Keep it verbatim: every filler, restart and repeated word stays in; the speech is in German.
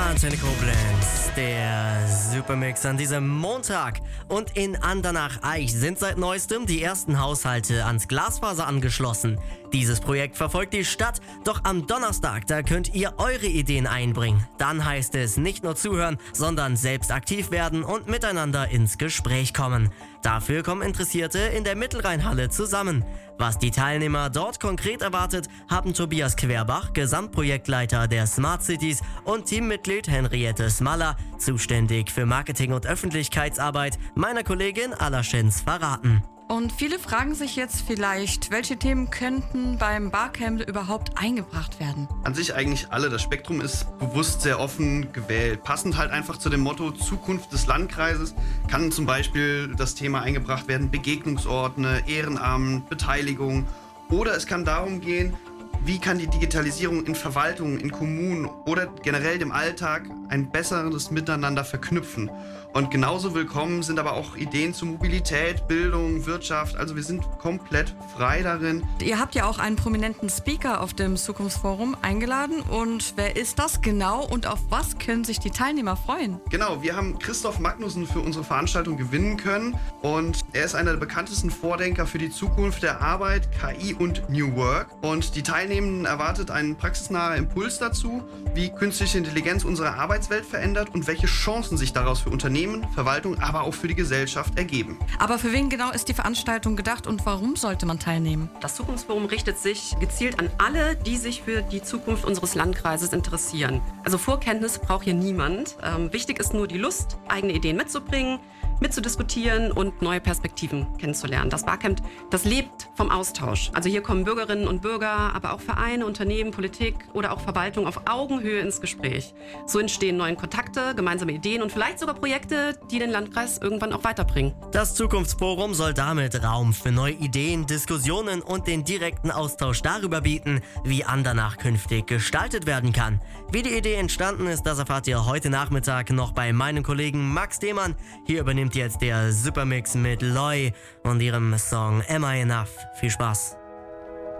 Antenne Koblenz, der Supermix an diesem Montag. Und in Andernach-Aich sind seit neuestem die ersten Haushalte ans Glasfaser angeschlossen. Dieses Projekt verfolgt die Stadt, doch am Donnerstag, da könnt ihr eure Ideen einbringen. Dann heißt es nicht nur zuhören, sondern selbst aktiv werden und miteinander ins Gespräch kommen. Dafür kommen Interessierte in der Mittelrheinhalle zusammen. Was die Teilnehmer dort konkret erwartet, haben Tobias Querbach, Gesamtprojektleiter der Smart Cities, und Teammitglied Henriette Smaller, zuständig für Marketing und Öffentlichkeitsarbeit, meiner Kollegin Alla Schenz verraten. Und viele fragen sich jetzt vielleicht, welche Themen könnten beim Barcamp überhaupt eingebracht werden? An sich eigentlich alle. Das Spektrum ist bewusst sehr offen gewählt. Passend halt einfach zu dem Motto Zukunft des Landkreises kann zum Beispiel das Thema eingebracht werden, Begegnungsorte, Ehrenamt, Beteiligung. Oder es kann darum gehen, wie kann die Digitalisierung in Verwaltungen, in Kommunen oder generell dem Alltag ein besseres Miteinander verknüpfen. Und genauso willkommen sind aber auch Ideen zu Mobilität, Bildung, Wirtschaft. Also wir sind komplett frei darin. Ihr habt ja auch einen prominenten Speaker auf dem Zukunftsforum eingeladen. Und wer ist das genau und auf was können sich die Teilnehmer freuen? Genau, wir haben Christoph Magnussen für unsere Veranstaltung gewinnen können. Und er ist einer der bekanntesten Vordenker für die Zukunft der Arbeit, K I und New Work. Und die Teilnehmenden erwartet ein praxisnaher Impuls dazu, wie künstliche Intelligenz unsere Arbeitswelt verändert und welche Chancen sich daraus für Unternehmen, Verwaltung, aber auch für die Gesellschaft ergeben. Aber für wen genau ist die Veranstaltung gedacht und warum sollte man teilnehmen? Das Zukunftsforum richtet sich gezielt an alle, die sich für die Zukunft unseres Landkreises interessieren. Also Vorkenntnisse braucht hier niemand. Ähm, wichtig ist nur die Lust, eigene Ideen mitzubringen, mitzudiskutieren und neue Perspektiven kennenzulernen. Das Barcamp, das lebt vom Austausch. Also hier kommen Bürgerinnen und Bürger, aber auch Vereine, Unternehmen, Politik oder auch Verwaltung auf Augenhöhe ins Gespräch. So entstehen neue Kontakte, gemeinsame Ideen und vielleicht sogar Projekte, die den Landkreis irgendwann auch weiterbringen. Das Zukunftsforum soll damit Raum für neue Ideen, Diskussionen und den direkten Austausch darüber bieten, wie Andernach künftig gestaltet werden kann. Wie die Idee entstanden ist, das erfahrt ihr heute Nachmittag noch bei meinem Kollegen Max Demann. Hier übernimmt jetzt der Supermix mit Loy und ihrem Song Am I Enough. Viel Spaß!